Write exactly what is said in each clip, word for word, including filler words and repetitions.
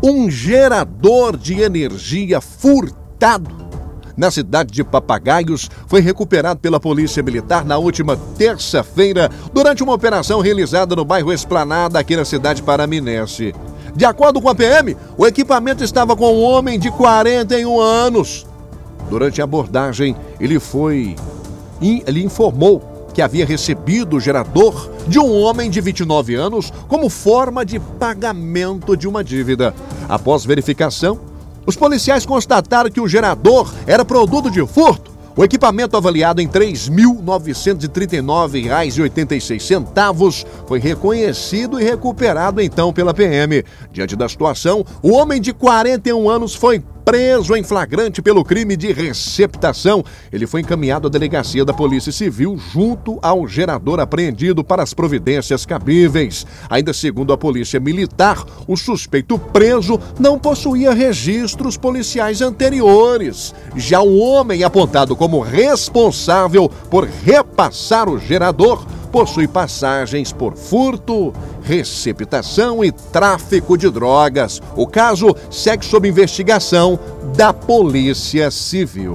Um gerador de energia furtado na cidade de Papagaios foi recuperado pela Polícia Militar na última terça-feira durante uma operação realizada no bairro Esplanada, aqui na cidade paraminense. De acordo com a P M, o equipamento estava com um homem de quarenta e um anos. Durante a abordagem, ele foi... ele informou que havia recebido o gerador de um homem de vinte e nove anos como forma de pagamento de uma dívida. Após verificação, os policiais constataram que o gerador era produto de furto. O equipamento, avaliado em três mil novecentos e trinta e nove reais e oitenta e seis centavos, foi reconhecido e recuperado então pela P M. Diante da situação, o homem de quarenta e um anos foi preso em flagrante pelo crime de receptação. Ele foi encaminhado à delegacia da Polícia Civil junto ao gerador apreendido para as providências cabíveis. Ainda segundo a Polícia Militar, o suspeito preso não possuía registros policiais anteriores. Já o homem apontado como responsável por repassar o gerador possui passagens por furto, receptação e tráfico de drogas. O caso segue sob investigação da Polícia Civil.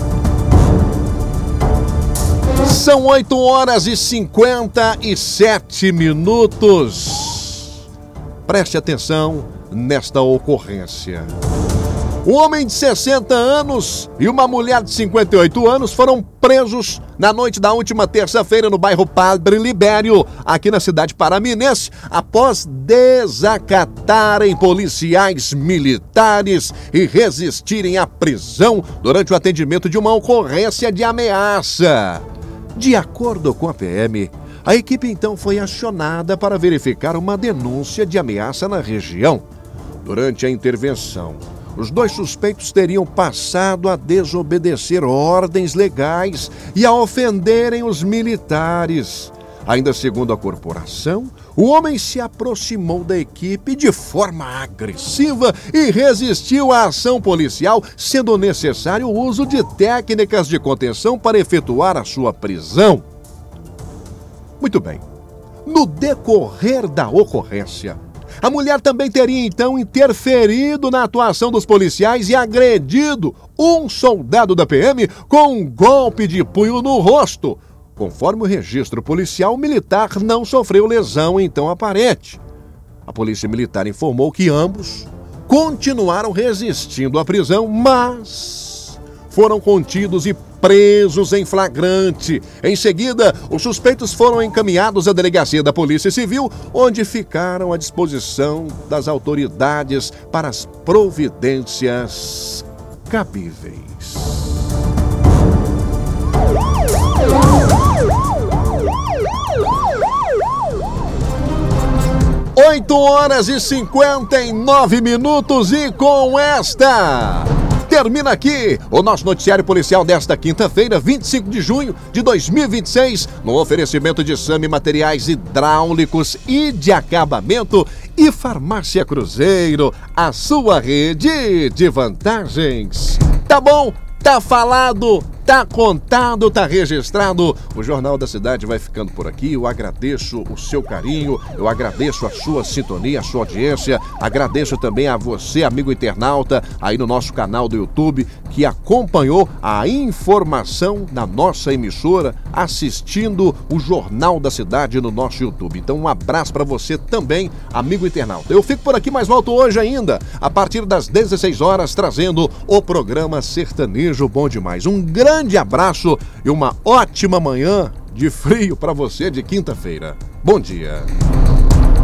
São oito horas e cinquenta e sete minutos. Preste atenção nesta ocorrência. Um homem de sessenta anos e uma mulher de cinquenta e oito anos foram presos na noite da última terça-feira no bairro Padre Libério, aqui na cidade paraminense, após desacatarem policiais militares e resistirem à prisão durante o atendimento de uma ocorrência de ameaça. De acordo com a P M, a equipe então foi acionada para verificar uma denúncia de ameaça na região. Durante a intervenção, os dois suspeitos teriam passado a desobedecer ordens legais e a ofenderem os militares. Ainda segundo a corporação, o homem se aproximou da equipe de forma agressiva e resistiu à ação policial, sendo necessário o uso de técnicas de contenção para efetuar a sua prisão. Muito bem. No decorrer da ocorrência, a mulher também teria então interferido na atuação dos policiais e agredido um soldado da P M com um golpe de punho no rosto. Conforme o registro policial, o militar não sofreu lesão então aparente. A Polícia Militar informou que ambos continuaram resistindo à prisão, mas foram contidos e presos em flagrante. Em seguida, os suspeitos foram encaminhados à delegacia da Polícia Civil, onde ficaram à disposição das autoridades para as providências cabíveis. oito horas e cinquenta e nove minutos e com esta... termina aqui o nosso noticiário policial desta quinta-feira, vinte e cinco de junho de dois mil e vinte e seis, no oferecimento de Sami Materiais Hidráulicos e de Acabamento e Farmácia Cruzeiro, a sua rede de vantagens. Tá bom? Tá falado? Tá contado, tá registrado. O Jornal da Cidade vai ficando por aqui. Eu agradeço o seu carinho, eu agradeço a sua sintonia, a sua audiência. Agradeço também a você, amigo internauta, aí no nosso canal do YouTube, que acompanhou a informação da nossa emissora, assistindo o Jornal da Cidade no nosso YouTube. Então um abraço para você também, amigo internauta. Eu fico por aqui, mas volto hoje ainda, a partir das dezesseis horas, trazendo o programa Sertanejo Bom Demais. Um grande grande abraço e uma ótima manhã de frio para você de quinta-feira. Bom dia.